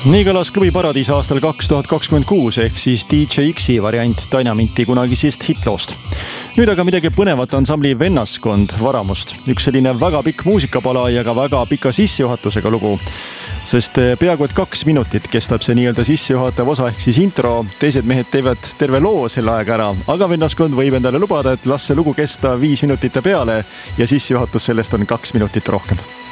Nii kõlas Klubi Paradiis aastal 2026 ehk siis DJ X-i variant Dynaminti kunagisest hitloost. Nüüd aga midagi põnevat ansambli Vennaskond Varamust. Üks selline väga pikk muusikapala ja ka väga pika sissejuhatusega lugu. Sest peaaegu et 2 minutit kestab see nii-öelda sissejuhatav osa ehk siis intro. Teised mehed teevad terve loo selle aega ära, aga Vennaskond võib endale lubada, et las see lugu kesta 5 minutit peale ja sissejuhatus sellest on 2 minutit rohkem.